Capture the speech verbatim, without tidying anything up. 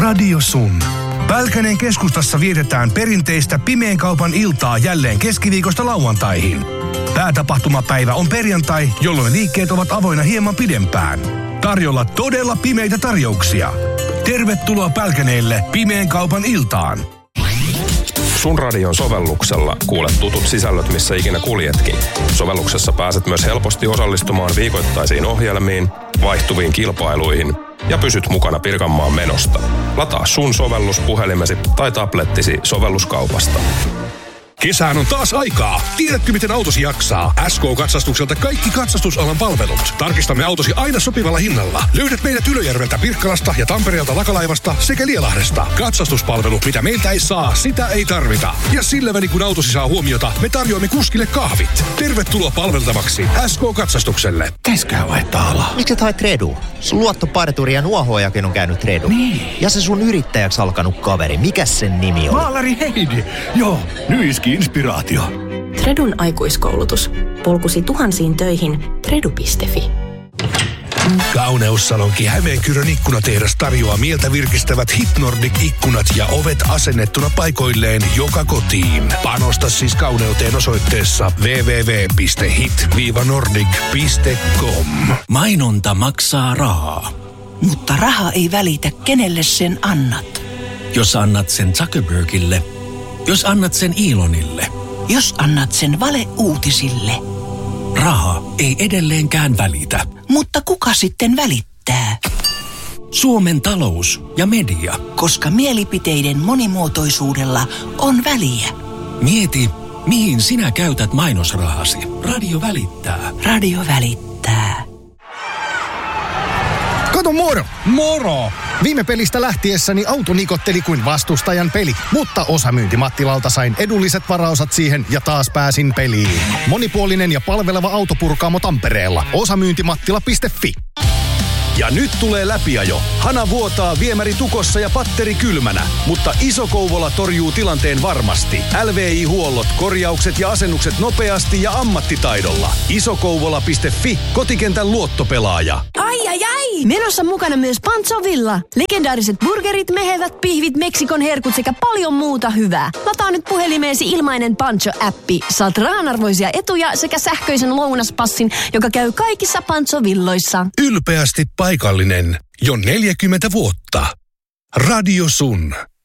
Radio Sun. Pälkäneen keskustassa vietetään perinteistä pimeän kaupan iltaa jälleen keskiviikosta lauantaihin. Päätapahtumapäivä on perjantai, jolloin liikkeet ovat avoinna hieman pidempään. Tarjolla todella pimeitä tarjouksia. Tervetuloa Pälkäneelle pimeän kaupan iltaan. Sun radion sovelluksella kuulet tutut sisällöt, missä ikinä kuljetkin. Sovelluksessa pääset myös helposti osallistumaan viikoittaisiin ohjelmiin, vaihtuviin kilpailuihin ja pysyt mukana Pirkanmaan menosta. Lataa Sun sovellus puhelimesi tai tablettisi sovelluskaupasta. Kesään on taas aikaa. Tiedätkö, miten autosi jaksaa? S K-katsastukselta kaikki katsastusalan palvelut. Tarkistamme autosi aina sopivalla hinnalla. Löydät meidät Ylöjärveltä, Pirkkalasta ja Tampereelta Lakalaivasta sekä Lielahdesta. Katsastuspalvelu, mitä meiltä ei saa, sitä ei tarvita. Ja sillä välin, kun autosi saa huomiota, me tarjoamme kuskille kahvit. Tervetuloa palveltavaksi S K-katsastukselle. Käskää vaihtaa alaa. Miksi sä haet Redu? Sun luottoparturi ja nuohoojakin on käynyt Redu. Niin. Ja se sun yrittäjäksi alkanut kaveri, mikäs sen nimi on? Maalari Heidi. Joo, nyiski inspiraatio. Tredun aikuiskoulutus. Polkusi tuhansiin töihin. Tredu piste fi. Kauneussalonki Hämeenkyrön ikkunatehdas tarjoaa mieltä virkistävät Hit Nordic ikkunat ja ovet asennettuna paikoilleen joka kotiin. Panosta siis kauneuteen osoitteessa double-u double-u double-u piste hit nordic piste com. Mainonta maksaa rahaa. Mutta raha ei välitä, kenelle sen annat. Jos annat sen Zuckerbergille, jos annat sen Elonille, jos annat sen valeuutisille. Raha ei edelleenkään välitä. Mutta kuka sitten välittää? Suomen talous ja media. Koska mielipiteiden monimuotoisuudella on väliä. Mieti, mihin sinä käytät mainosrahasi. Radio välittää. Radio välittää. Kato moro! Moro! Viime pelistä lähtiessäni auto nikotteli kuin vastustajan peli, mutta osamyynti Mattilalta sain edulliset varaosat siihen ja taas pääsin peliin. Monipuolinen ja palveleva autopurkaamo Tampereella. osamyyntimattila piste fi. Ja nyt tulee läpiajo. Hana vuotaa, viemäri tukossa ja patteri kylmänä. Mutta Iso Kouvola torjuu tilanteen varmasti. L V I-huollot, korjaukset ja asennukset nopeasti ja ammattitaidolla. isokouvola piste fi, kotikentän luottopelaaja. Ai ai ai! Menossa mukana myös Pancho Villa. Legendaariset burgerit, mehevät pihvit, Meksikon herkut sekä paljon muuta hyvää. Lataa nyt puhelimeesi ilmainen Pancho-appi. Saat rahanarvoisia etuja sekä sähköisen lounaspassin, joka käy kaikissa Pancho Villoissa. Ylpeästi paikallinen jo neljäkymmentä vuotta. Radio Sun.